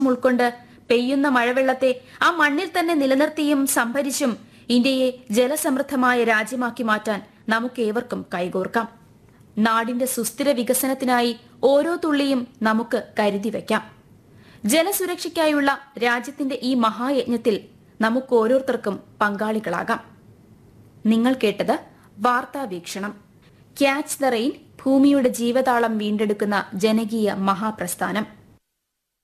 ഉൾക്കൊണ്ട് പെയ്യുന്ന മഴവെള്ളത്തെ ആ മണ്ണിൽ തന്നെ നിലനിർത്തിയും സംഭരിച്ചും ഇന്ത്യയെ ജലസമൃദ്ധമായ രാജ്യമാക്കി മാറ്റാൻ നമുക്കേവർക്കും കൈകോർക്കാം. നാടിന്റെ സുസ്ഥിര വികസനത്തിനായി ഓരോ തുള്ളിയും നമുക്ക് കരുതി വയ്ക്കാം. ജലസുരക്ഷയ്ക്കായുള്ള രാജ്യത്തിന്റെ ഈ മഹായജ്ഞത്തിൽ നമുക്കോരോരുത്തർക്കും പങ്കാളികളാകാം. നിങ്ങൾ കേട്ടത് വാർത്താ വീക്ഷണം. ക്യാച്ച് ദ റെയിൻ, ഭൂമിയുടെ ജീവതാളം വീണ്ടെടുക്കുന്ന ജനകീയ മഹാപ്രസ്ഥാനം.